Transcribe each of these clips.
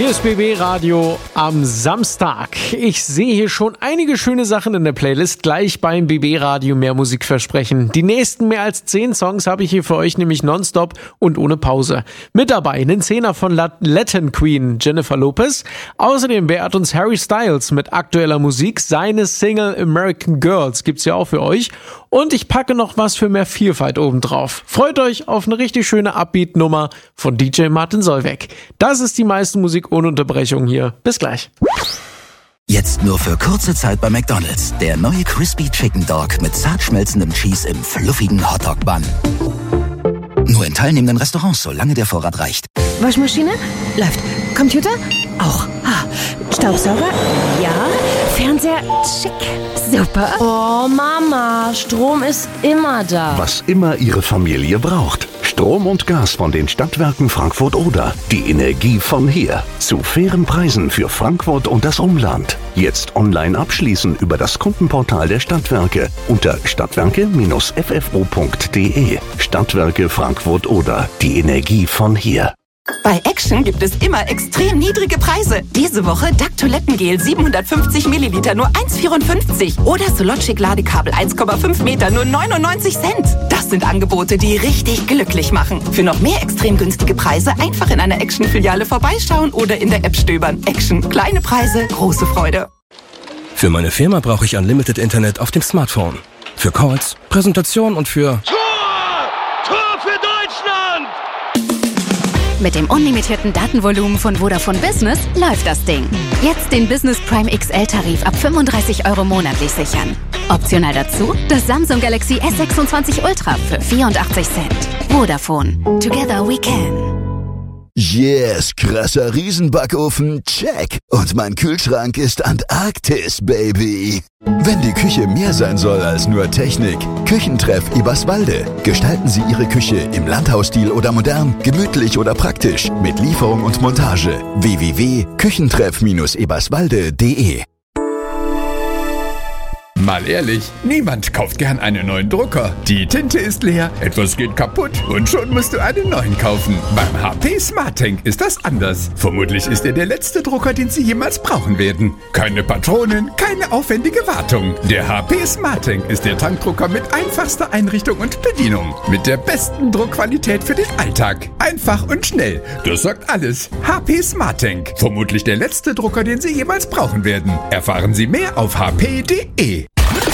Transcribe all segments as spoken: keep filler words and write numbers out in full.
Hier ist B B Radio am Samstag. Ich sehe hier schon einige schöne Sachen in der Playlist. Gleich beim B B Radio mehr Musik versprechen. Die nächsten mehr als zehn Songs habe ich hier für euch nämlich nonstop und ohne Pause. Mit dabei einen Zehner von Latin Queen Jennifer Lopez. Außerdem beehrt uns Harry Styles mit aktueller Musik. Seine Single American Girls gibt's ja auch für euch. Und ich packe noch was für mehr Vielfalt obendrauf. Freut euch auf eine richtig schöne Upbeat-Nummer von D J Martin Solveig. Das ist die meiste Musik ohne Unterbrechung hier. Bis gleich. Jetzt nur für kurze Zeit bei McDonald's. Der neue Crispy Chicken Dog mit zart schmelzendem Cheese im fluffigen Hotdog-Bun. Nur in teilnehmenden Restaurants, solange der Vorrat reicht. Waschmaschine? Läuft. Computer? Auch. Ha. Staubsauger? Ja. Fernseher? Schick. Super. Oh, Mama, Strom ist immer da. Was immer Ihre Familie braucht. Strom und Gas von den Stadtwerken Frankfurt-Oder. Die Energie von hier. Zu fairen Preisen für Frankfurt und das Umland. Jetzt online abschließen über das Kundenportal der Stadtwerke unter stadtwerke Bindestrich f f o punkt d e. Stadtwerke Frankfurt-Oder. Die Energie von hier. Bei Action gibt es immer extrem niedrige Preise. Diese Woche Duck Toilettengel siebenhundertfünfzig Milliliter nur eins Komma vierundfünfzig oder Sologic Ladekabel eins Komma fünf Meter nur neunundneunzig Cent. Das sind Angebote, die richtig glücklich machen. Für noch mehr extrem günstige Preise einfach in einer Action-Filiale vorbeischauen oder in der App stöbern. Action. Kleine Preise, große Freude. Für meine Firma brauche ich Unlimited Internet auf dem Smartphone. Für Calls, Präsentation und für... Tor! Tor für Deutschland! Mit dem unlimitierten Datenvolumen von Vodafone Business läuft das Ding. Jetzt den Business Prime X L-Tarif ab fünfunddreißig Euro monatlich sichern. Optional dazu das Samsung Galaxy S sechsundzwanzig Ultra für vierundachtzig Cent. Vodafone. Together we can. Yes, krasser Riesenbackofen, check. Und mein Kühlschrank ist Antarktis, Baby. Wenn die Küche mehr sein soll als nur Technik, Küchentreff Eberswalde. Gestalten Sie Ihre Küche im Landhausstil oder modern, gemütlich oder praktisch, mit Lieferung und Montage. w w w punkt küchentreff Bindestrich eberswalde punkt d e. Mal ehrlich, niemand kauft gern einen neuen Drucker. Die Tinte ist leer, etwas geht kaputt und schon musst du einen neuen kaufen. Beim H P SmartTank ist das anders. Vermutlich ist er der letzte Drucker, den Sie jemals brauchen werden. Keine Patronen, keine aufwendige Wartung. Der H P SmartTank ist der Tankdrucker mit einfachster Einrichtung und Bedienung. Mit der besten Druckqualität für den Alltag. Einfach und schnell. Das sagt alles. H P SmartTank. Vermutlich der letzte Drucker, den Sie jemals brauchen werden. Erfahren Sie mehr auf h p punkt d e.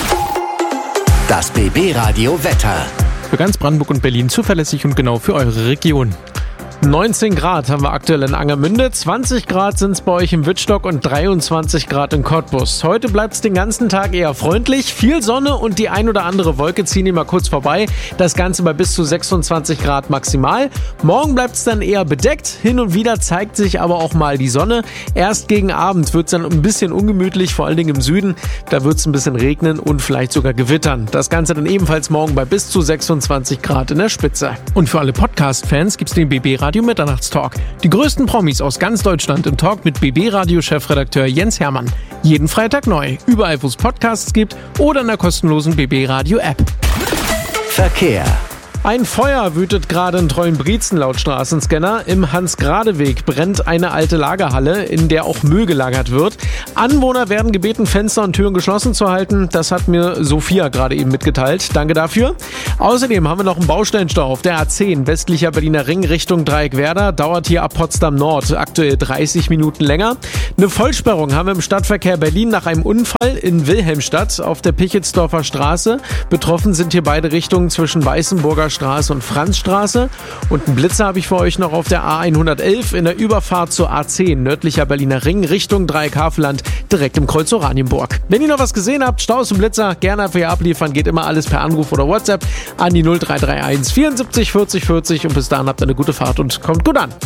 Das B B Radio Wetter. Für ganz Brandenburg und Berlin zuverlässig und genau für eure Region. neunzehn Grad haben wir aktuell in Angermünde, zwanzig Grad sind es bei euch im Wittstock und dreiundzwanzig Grad in Cottbus. Heute bleibt es den ganzen Tag eher freundlich, viel Sonne und die ein oder andere Wolke ziehen hier mal kurz vorbei. Das Ganze bei bis zu sechsundzwanzig Grad maximal. Morgen bleibt es dann eher bedeckt, hin und wieder zeigt sich aber auch mal die Sonne. Erst gegen Abend wird es dann ein bisschen ungemütlich, vor allen Dingen im Süden. Da wird es ein bisschen regnen und vielleicht sogar gewittern. Das Ganze dann ebenfalls morgen bei bis zu sechsundzwanzig Grad in der Spitze. Und für alle Podcast-Fans gibt es den B B Radio Mitternachtstalk. Die größten Promis aus ganz Deutschland im Talk mit B B Radio Chefredakteur Jens Hermann. Jeden Freitag neu, überall wo es Podcasts gibt oder in der kostenlosen B B Radio App. Verkehr. Ein Feuer wütet gerade in Treuenbrietzen laut Straßenscanner. Im Hans-Grade-Weg brennt eine alte Lagerhalle, in der auch Müll gelagert wird. Anwohner werden gebeten, Fenster und Türen geschlossen zu halten. Das hat mir Sophia gerade eben mitgeteilt. Danke dafür. Außerdem haben wir noch einen Baustellenstau auf der A zehn, westlicher Berliner Ring Richtung Dreieckwerder. Dauert hier ab Potsdam Nord aktuell dreißig Minuten länger. Eine Vollsperrung haben wir im Stadtverkehr Berlin nach einem Unfall in Wilhelmstadt auf der Pichetsdorfer Straße. Betroffen sind hier beide Richtungen zwischen Weißenburger Straße und Franzstraße. Und einen Blitzer habe ich für euch noch auf der A hundertelf in der Überfahrt zur A zehn, nördlicher Berliner Ring, Richtung Dreieckhaveland, direkt im Kreuz Oranienburg. Wenn ihr noch was gesehen habt, Staus und Blitzer, gerne einfach hier abliefern, geht immer alles per Anruf oder WhatsApp an die null drei drei eins vierundsiebzig vierzig vierzig und bis dahin habt ihr eine gute Fahrt und kommt gut an.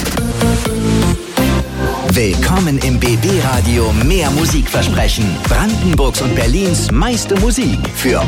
Willkommen im B B Radio mehr Musikversprechen. Brandenburgs und Berlins meiste Musik für